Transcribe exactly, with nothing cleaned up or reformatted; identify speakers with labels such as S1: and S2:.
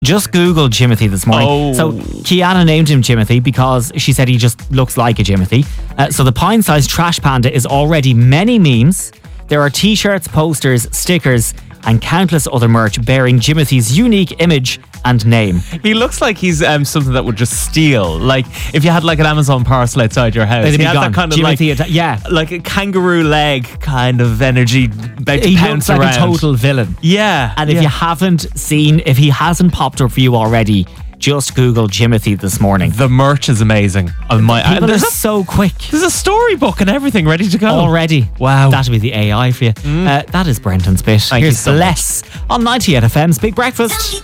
S1: Just Google Jimothy this morning.
S2: Oh.
S1: So Kiana named him Jimothy because she said he just looks like a Jimothy. Uh, so the pint-sized trash panda is already many memes. There are t-shirts, posters, stickers, and countless other merch bearing Jimothy's unique image and name.
S2: He looks like he's um, something that would just steal. Like if you had like an Amazon parcel outside your house.
S1: It'd
S2: he
S1: be
S2: had
S1: gone.
S2: that kind of
S1: Jimothy,
S2: like,
S1: atta- yeah.
S2: like a kangaroo leg kind of energy. About to
S1: He
S2: pounce
S1: looks like
S2: around.
S1: a total villain.
S2: Yeah.
S1: And if
S2: yeah.
S1: you haven't seen, if he hasn't popped up for you already, just Google Jimothy this morning.
S2: The merch is amazing. On my,
S1: People
S2: and
S1: are
S2: there's, a,
S1: so quick.
S2: there's a storybook and everything ready to go.
S1: Already.
S2: Wow.
S1: That'll be the A I for you. Uh, that is Brenton's bit.
S2: Thank you
S1: Here's
S2: so much.
S1: Bless on ninety-eight F M's Big Breakfast.